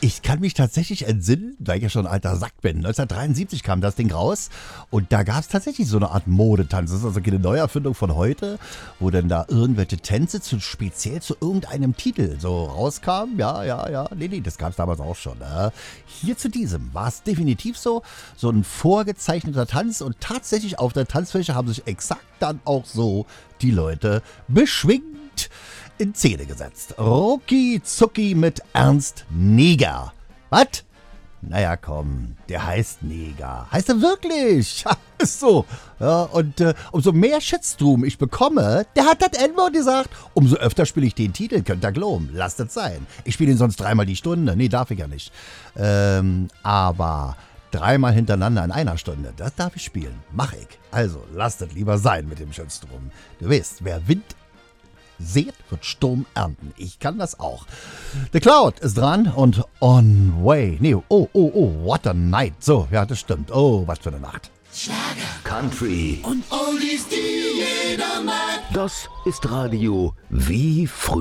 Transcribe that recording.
Ich kann mich tatsächlich entsinnen, weil ich ja schon ein alter Sack bin. 1973 kam das Ding raus und da gab es tatsächlich so eine Art Modetanz. Das ist also keine Neuerfindung von heute, wo dann da irgendwelche Tänze speziell zu irgendeinem Titel so rauskamen. Ja. Nee, das gab es damals auch schon. Hier zu diesem war es definitiv so ein vorgezeichneter Tanz und tatsächlich auf der Tanzfläche haben sich exakt dann auch so die Leute beschwingt in Szene gesetzt. Rucki Zucki mit Ernst Neger. Was? Naja, komm, der heißt Neger. Heißt er wirklich? Ja, ist so. Ja, und umso mehr Shitstorm ich bekomme, der hat das N-Wort gesagt, umso öfter spiele ich den Titel, könnt ihr glauben. Lasst es sein. Ich spiele ihn sonst 3-mal die Stunde. Nee, darf ich ja nicht. Aber 3-mal hintereinander in einer Stunde, das darf ich spielen. Mach ich. Also, lasst es lieber sein mit dem Shitstorm. Du weißt, wer Wind seht, wird Sturm ernten. Ich kann das auch. The Cloud ist dran und On Way. Nee, oh, what a night. So, ja, das stimmt. Oh, was für eine Nacht. Schlager, Country und Oldies, die jeder mag. Das ist Radio wie früher.